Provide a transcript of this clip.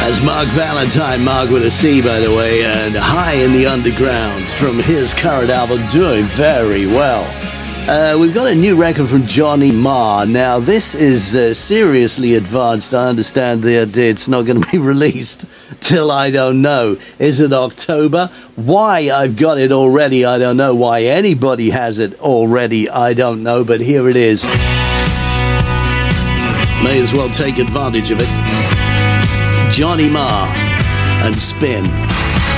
As Mark Valentine, Mark with a C, by the way, and High in the Underground from his current album, doing very well. We've got a new record from Johnny Marr. Now, this is seriously advanced. I understand that it's not going to be released till I don't know. Is it October? Why I've got it already, I don't know. Why anybody has it already, I don't know. But here it is. May as well take advantage of it. Johnny Marr and Spin.